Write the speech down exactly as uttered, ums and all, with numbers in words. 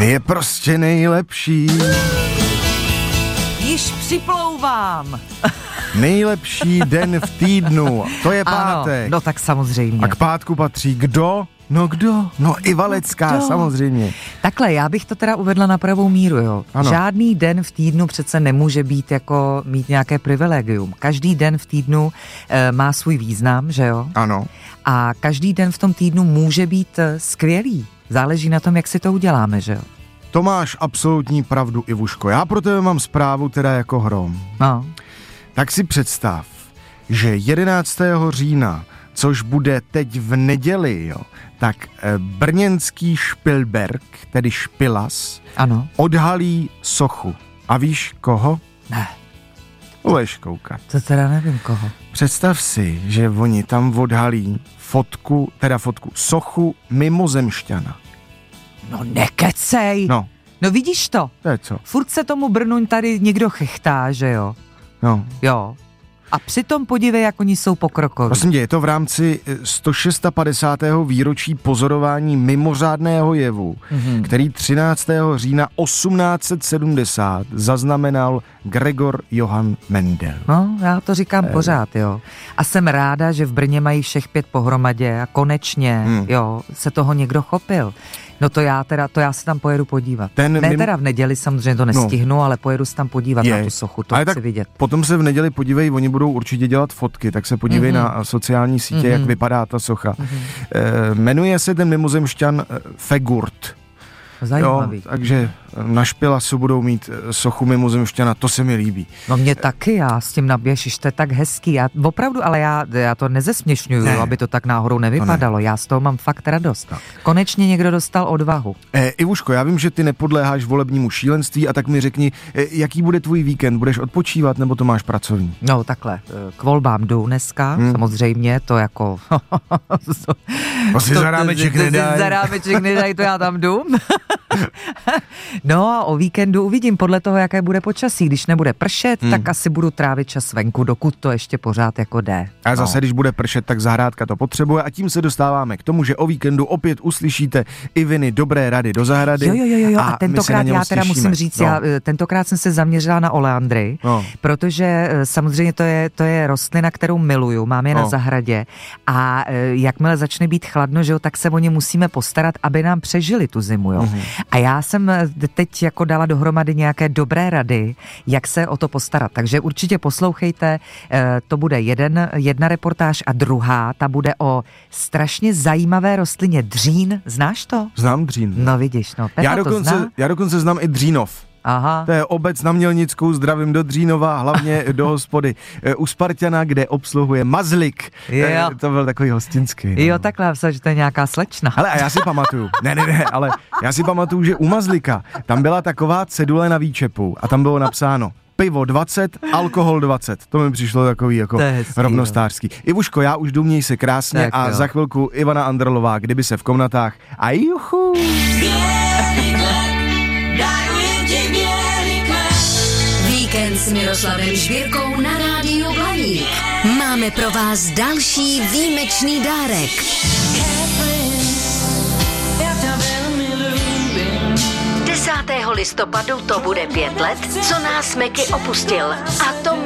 je prostě nejlepší. Již připlouvám. Nejlepší den v týdnu, to je pátek. Ano, no tak samozřejmě. A k pátku patří kdo? No kdo? No i Valecká, kdo? Samozřejmě. Takhle, já bych to teda uvedla na pravou míru, jo. Ano. Žádný den v týdnu přece nemůže být jako mít nějaké privilegium. Každý den v týdnu e, má svůj význam, že jo? Ano. A každý den v tom týdnu může být e, skvělý. Záleží na tom, jak si to uděláme, že jo? To máš absolutní pravdu, Ivuško. Já pro tebe mám zprávu teda jako hrom. No. Tak si představ, že jedenáctého října, což bude teď v neděli, jo, tak brněnský Špilberk, tedy Špilas, Ano. odhalí sochu. A víš koho? Ne. Budeš koukat. To teda nevím koho. Představ si, že oni tam odhalí fotku, teda fotku, sochu mimozemšťana. No nekecej. No. No vidíš to? To je co? Furt se tomu Brnu tady někdo chechtá, že jo? No. Jo. A přitom podívej, jak oni jsou pokrokoví. Prosím tě, je to v rámci sto padesátého šestého výročí pozorování mimořádného jevu, mm-hmm. který třináctého října osmnáct set sedmdesát zaznamenal Gregor Johann Mendel. No, já to říkám e... pořád, jo. A jsem ráda, že v Brně mají všech pět pohromadě a konečně, hmm. jo, se toho někdo chopil. No to já teda, to já se tam pojedu podívat. Ten ne mimo... teda v neděli, samozřejmě to nestihnu, no. ale pojedu se tam podívat je. na tu sochu, to ale chci vidět. Potom se v neděli podívej, oni budou určitě dělat fotky, tak se podívej mm-hmm. na sociální sítě, mm-hmm. jak vypadá ta socha. Mm-hmm. E, jmenuje se ten mimozemšťan Fegurt. Zajímavý. Jo, takže na Špilasu budou mít sochu mimozemšťana, to se mi líbí. No mě taky, já s tím naběžíš, to je tak hezký, já opravdu, ale já, já to nezesměšňuju, ne. aby to tak náhodou nevypadalo, ne. já z toho mám fakt radost. Tak. Konečně někdo dostal odvahu. E, Ivuško, já vím, že ty nepodléháš volebnímu šílenství a tak mi řekni, e, jaký bude tvůj víkend, budeš odpočívat nebo to máš pracovní? No takhle, k volbám jdu dneska, hmm. samozřejmě, to jako... to si za rámeček nedaj. Za rámeček nedaj, to já tam jdu. No a o víkendu uvidím podle toho, jaké bude počasí. Když nebude pršet, hmm. tak asi budu trávit čas venku, dokud to ještě pořád jako jde. A zase, no. když bude pršet, tak zahrádka to potřebuje a tím se dostáváme k tomu, že o víkendu opět uslyšíte Iviny dobré rady do zahrady. Jo, jo, jo, jo. A, a tentokrát já teda těšíme. musím říct, no. já tentokrát jsem se zaměřila na oleandry, no. protože samozřejmě to je, to je rostlina, kterou miluju, mám je no. na zahradě a jakmile začne být chladno, že jo, tak se o ně musíme postarat, aby nám přežili tu zimu, jo. Mm-hmm. A já jsem teď jako dala dohromady nějaké dobré rady, jak se o to postarat. Takže určitě poslouchejte, to bude jeden, jedna reportáž a druhá, ta bude o strašně zajímavé rostlině dřín. Znáš to? Znám dřín. No vidíš, no. Já dokonce, já dokonce znám i Dřínov. Aha. To je obec na Mělnickou, zdravím do Dřínova, hlavně do hospody u Spartana, kde obsluhuje Mazlik. Jo. To byl takový hostinský. No. Jo, takhle, já myslím, že to je nějaká slečna. Ale a já si pamatuju, ne, ne, ne, ale já si pamatuju, že u Mazlika tam byla taková cedule na výčepu a tam bylo napsáno pivo dvacet, alkohol dvacet. To mi přišlo takový jako hezký, rovnostářský. No. Ivuško, já už jdu, měj se krásně tak a jo. za chvilku Ivana Andrlová, kdyby se v komnatách. A juchu! Víkend s Miroslavem Žbírkou na rádiu Blaník. Máme pro vás další výjimečný dárek. desátého listopadu to bude pět let, co nás Meky opustil. A to